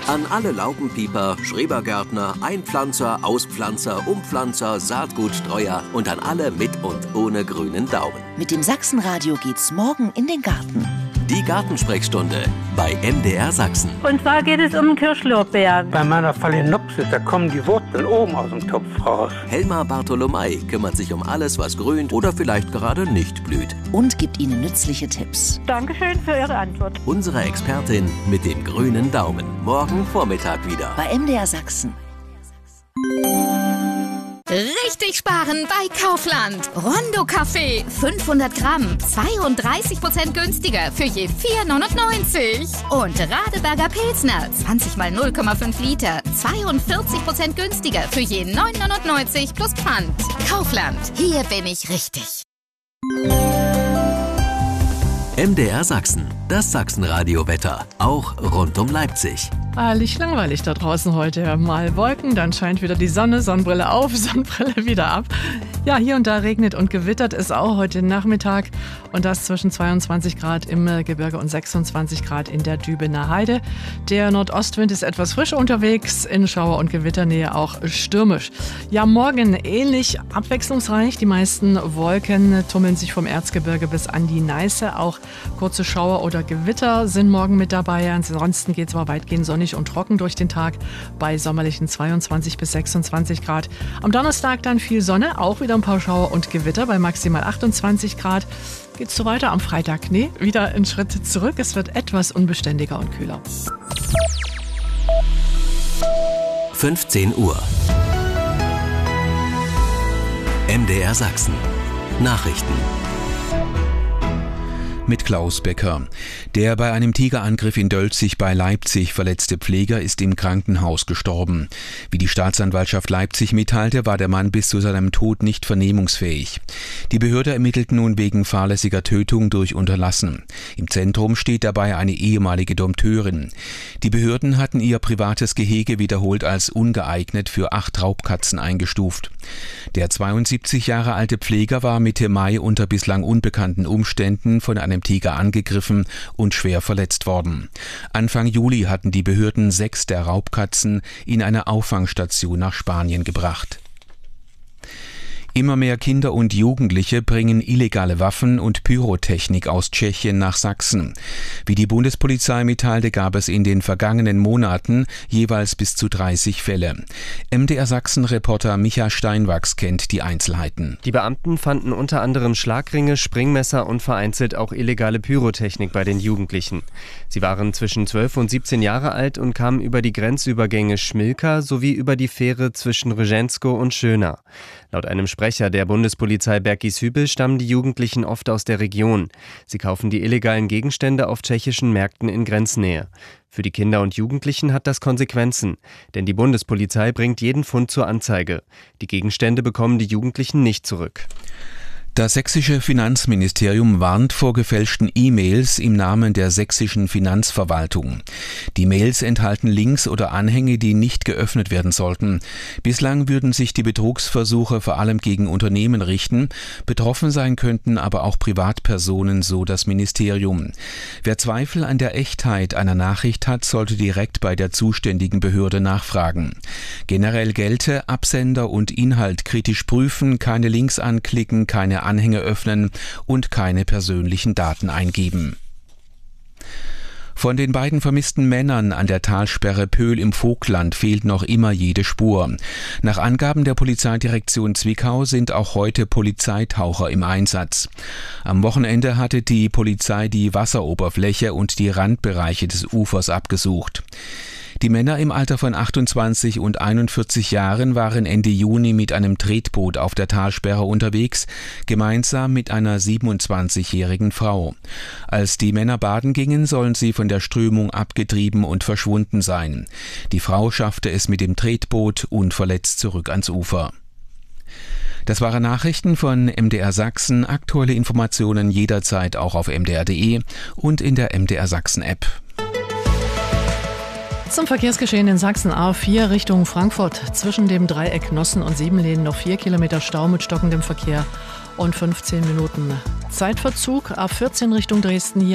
An alle Laubenpieper, Schrebergärtner, Einpflanzer, Auspflanzer, Umpflanzer, Saatgutstreuer und an alle mit und ohne grünen Daumen. Mit dem Sachsenradio geht's morgen in den Garten. Die Gartensprechstunde bei MDR Sachsen. Und zwar geht es um den Kirschlorbeer. Bei meiner Phalaenopsis, da kommen die Wurzeln oben aus dem Topf raus. Helma Bartholomei kümmert sich um alles, was grünt oder vielleicht gerade nicht blüht. Und gibt Ihnen nützliche Tipps. Dankeschön für Ihre Antwort. Unsere Expertin mit dem grünen Daumen. Morgen Vormittag wieder. Bei MDR Sachsen. Richtig sparen bei Kaufland. Rondo Kaffee 500 Gramm, 32% günstiger für je 4,99. Und Radeberger Pilsner 20 mal 0,5 Liter, 42% günstiger für je 9,99 plus Pfand. Kaufland, hier bin ich richtig. MDR Sachsen, das Sachsenradio-Wetter, auch rund um Leipzig. Wahrlich langweilig da draußen heute. Mal Wolken, dann scheint wieder die Sonne, Sonnenbrille auf, Sonnenbrille wieder ab. Ja, hier und da regnet und gewittert es auch heute Nachmittag und das zwischen 22 Grad im Gebirge und 26 Grad in der Dübener Heide. Der Nordostwind ist etwas frischer unterwegs, in Schauer- und Gewitternähe auch stürmisch. Ja, morgen ähnlich abwechslungsreich. Die meisten Wolken tummeln sich vom Erzgebirge bis an die Neiße. Auch kurze Schauer oder Gewitter sind morgen mit dabei. Ansonsten geht es aber weitgehend sonnig und trocken durch den Tag bei sommerlichen 22 bis 26 Grad. Am Donnerstag dann viel Sonne, auch wieder ein paar Schauer und Gewitter bei maximal 28 Grad. Geht's so weiter am Freitag? Nee, wieder einen Schritt zurück. Es wird etwas unbeständiger und kühler. 15 Uhr. MDR Sachsen. Nachrichten. Mit Klaus Becker. Der bei einem Tigerangriff in Dölzig bei Leipzig verletzte Pfleger ist im Krankenhaus gestorben. Wie die Staatsanwaltschaft Leipzig mitteilte, war der Mann bis zu seinem Tod nicht vernehmungsfähig. Die Behörde ermittelt nun wegen fahrlässiger Tötung durch Unterlassen. Im Zentrum steht dabei eine ehemalige Dompteurin. Die Behörden hatten ihr privates Gehege wiederholt als ungeeignet für 8 Raubkatzen eingestuft. Der 72 Jahre alte Pfleger war Mitte Mai unter bislang unbekannten Umständen von einem Tiger angegriffen und schwer verletzt worden. Anfang Juli hatten die Behörden 6 der Raubkatzen in eine Auffangstation nach Spanien gebracht. Immer mehr Kinder und Jugendliche bringen illegale Waffen und Pyrotechnik aus Tschechien nach Sachsen. Wie die Bundespolizei mitteilte, gab es in den vergangenen Monaten jeweils bis zu 30 Fälle. MDR Sachsen-Reporter Micha Steinwachs kennt die Einzelheiten. Die Beamten fanden unter anderem Schlagringe, Springmesser und vereinzelt auch illegale Pyrotechnik bei den Jugendlichen. Sie waren zwischen 12 und 17 Jahre alt und kamen über die Grenzübergänge Schmilka sowie über die Fähre zwischen Rzeńsko und Schöna. Laut einem Sprecher der Bundespolizei Bergisch-Hübel stammen die Jugendlichen oft aus der Region. Sie kaufen die illegalen Gegenstände auf tschechischen Märkten in Grenznähe. Für die Kinder und Jugendlichen hat das Konsequenzen, denn die Bundespolizei bringt jeden Fund zur Anzeige. Die Gegenstände bekommen die Jugendlichen nicht zurück. Das sächsische Finanzministerium warnt vor gefälschten E-Mails im Namen der sächsischen Finanzverwaltung. Die Mails enthalten Links oder Anhänge, die nicht geöffnet werden sollten. Bislang würden sich die Betrugsversuche vor allem gegen Unternehmen richten. Betroffen sein könnten aber auch Privatpersonen, so das Ministerium. Wer Zweifel an der Echtheit einer Nachricht hat, sollte direkt bei der zuständigen Behörde nachfragen. Generell gelte, Absender und Inhalt kritisch prüfen, keine Links anklicken, keine Anhänge öffnen und keine persönlichen Daten eingeben. Von den beiden vermissten Männern an der Talsperre Pöhl im Vogtland fehlt noch immer jede Spur. Nach Angaben der Polizeidirektion Zwickau sind auch heute Polizeitaucher im Einsatz. Am Wochenende hatte die Polizei die Wasseroberfläche und die Randbereiche des Ufers abgesucht. Die Männer im Alter von 28 und 41 Jahren waren Ende Juni mit einem Tretboot auf der Talsperre unterwegs, gemeinsam mit einer 27-jährigen Frau. Als die Männer baden gingen, sollen sie von der Strömung abgetrieben und verschwunden sein. Die Frau schaffte es mit dem Tretboot unverletzt zurück ans Ufer. Das waren Nachrichten von MDR Sachsen. Aktuelle Informationen jederzeit auch auf mdr.de und in der MDR Sachsen App. Zum Verkehrsgeschehen in Sachsen A4 Richtung Frankfurt. Zwischen dem Dreieck Nossen und Siebenlehnen noch 4 Kilometer Stau mit stockendem Verkehr und 15 Minuten Zeitverzug. A14 Richtung Dresden hier.